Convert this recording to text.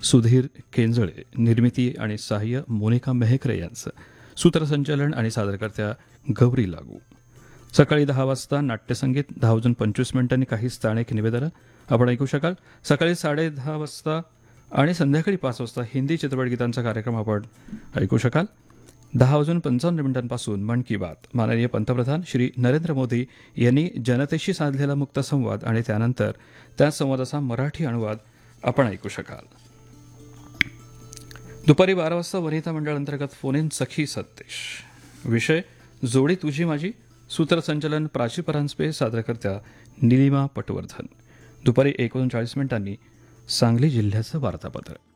सुधीर केंजळे, निर्मिती आणि सहाय्य मोनिका मेहकरे यांचं. सूत्रसंचालन आणि सादरकर्त्या गौरी लागू. सकाळी 10 वाजता नाट्यसंगीत 10:25 काही स्थानिक निवेदनं आपण ऐकू शकाल. सकाळी 10:30 वाजता आणि संध्याकाळी 5 वाजता हिंदी चित्रपटगीतांचा कार्यक्रम आपण ऐकू शकाल. 10:55 मन की बात, माननीय पंतप्रधान श्री नरेंद्र मोदी यांनी जनतेशी साधलेला मुक्त संवाद आणि त्यानंतर त्या संवादाचा मराठी अनुवाद आपण ऐकू शकाल. दुपारी 12 वाजता वनिता मंडळ अंतर्गत फोन इन सखी सत्तेश. विषय जोडी तुझी माझी. सूत्रसंचालन प्राची परांजपे, सादरकर्त्या निलिमा पटवर्धन. दुपारी 1:39 सांगली जिल्ह्याचं वार्तापत्र.